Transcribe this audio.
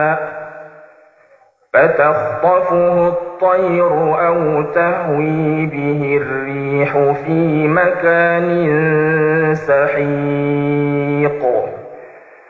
فتخطفه الطير أو تهوي به الريح في مكان سحيق.